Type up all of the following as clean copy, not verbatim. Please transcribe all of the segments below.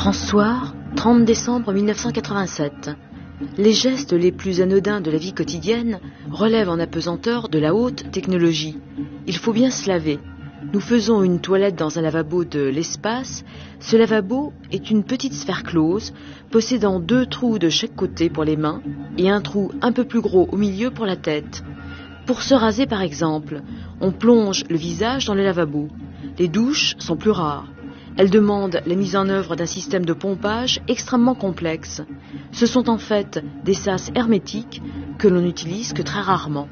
François, 30 décembre 1987. Les gestes les plus anodins de la vie quotidienne relèvent en apesanteur de la haute technologie. Il faut bien se laver. Nous faisons une toilette dans un lavabo de l'espace. Ce lavabo est une petite sphère close, possédant 2 trous de chaque côté pour les mains et un trou un peu plus gros au milieu pour la tête. Pour se raser par exemple, on plonge le visage dans le lavabo. Les douches sont plus rares. Elles demandent la mise en œuvre d'un système de pompage extrêmement complexe. Ce sont en fait des sas hermétiques que l'on n'utilise que très rarement.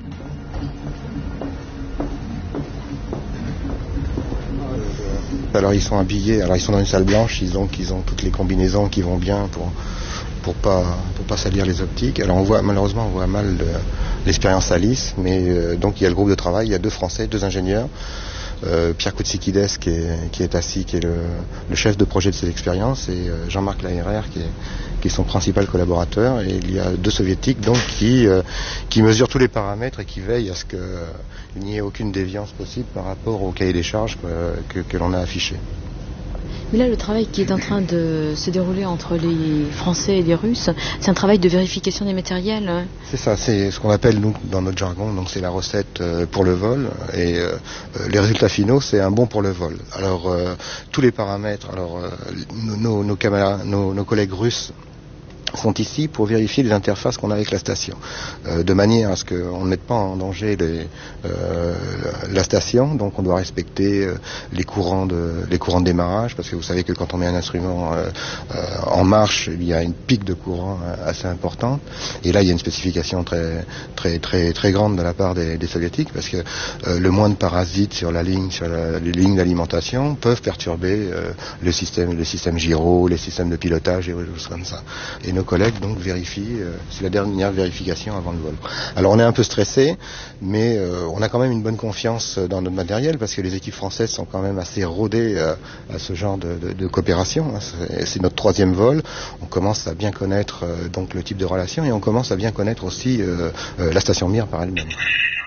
Alors ils sont habillés, ils sont dans une salle blanche, ils ont toutes les combinaisons qui vont bien pour pas salir les optiques. Alors malheureusement on voit mal l'expérience Alice, mais donc il y a le groupe de travail, il y a 2 Français, 2 ingénieurs. Pierre Koutsikides qui est assis, qui est le chef de projet de ces expériences, et Jean-Marc Laherrère qui est son principal collaborateur, et il y a 2 soviétiques donc qui mesurent tous les paramètres et qui veillent à ce qu'il n'y ait aucune déviance possible par rapport au cahier des charges que l'on a affiché. Mais là, le travail qui est en train de se dérouler entre les Français et les Russes, c'est un travail de vérification des matériels. C'est ça, c'est ce qu'on appelle, nous, dans notre jargon, donc c'est la recette pour le vol, et les résultats finaux, c'est un bon pour le vol. Alors, tous les paramètres, nos collègues russes sont ici pour vérifier les interfaces qu'on a avec la station, de manière à ce qu'on ne mette pas en danger la station. Donc on doit respecter les courants de démarrage, parce que vous savez que quand on met un instrument en marche, il y a une pique de courant assez importante, et là il y a une spécification très grande de la part des soviétiques, parce que le moins de parasites sur les lignes d'alimentation peuvent perturber le système gyro, les systèmes de pilotage et des choses comme ça. Et nos collègues donc vérifient, c'est la dernière vérification avant le vol. Alors on est un peu stressé, mais on a quand même une bonne confiance dans notre matériel, parce que les équipes françaises sont quand même assez rodées à ce genre de coopération. C'est notre 3e vol. On commence à bien connaître donc le type de relation, et on commence à bien connaître aussi la station Mir par elle-même.